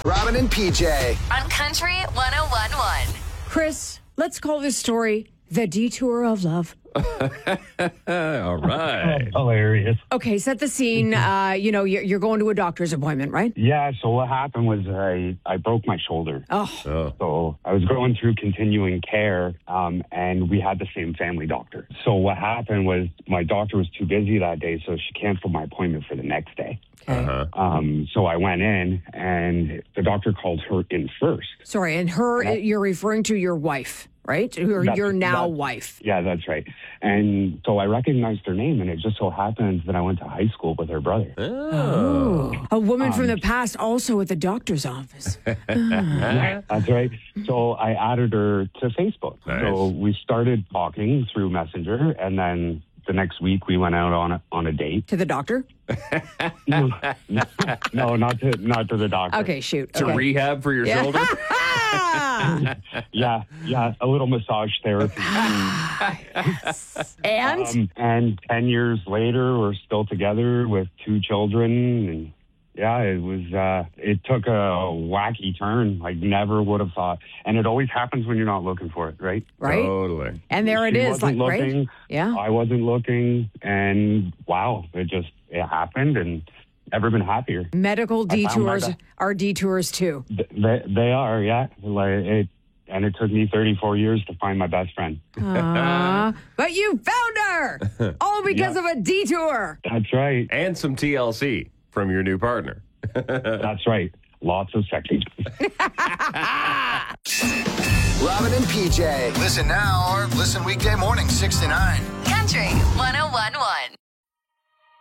Robin and PJ. On Country 101.1. Chris, let's call this story The Detour of Love. All right. Hilarious. Okay, set the scene. You're going to a doctor's appointment, right? Yeah, so what happened was I broke my shoulder. Oh, So I was going through continuing care, and we had the same family doctor. So what happened was my doctor was too busy that day, so she canceled my appointment for the next day. okay. So I went in, and the doctor called her in first. Sorry, and you're referring to your wife, right? Or your now wife. Yeah, that's right. And so I recognized her name, and it just so happens that I went to high school with her brother. Oh. A woman from the past also at the doctor's office. That's right. So I added her to Facebook. Nice. So we started talking through Messenger, and then the next week we went out on a date. To the doctor? No, not to the doctor. Okay, shoot. To Okay. rehab for your shoulder? Yeah, a little massage therapy. And? And 10 years later, we're still together with 2 children. And yeah, it took a wacky turn. I never would have thought. And it always happens when you're not looking for it, right? Right? Totally. And there it She is, like, wasn't looking. right? Yeah. I wasn't looking. And wow, it happened, and never been happier. Medical I found my detours best. are detours too. They are, yeah. And it took me 34 years to find my best friend. But you found her! All because of a detour. That's right. And some TLC from your new partner. That's right. Lots of sexy. Robin and PJ. Listen now or listen weekday morning 6 to 9. Country 101.1.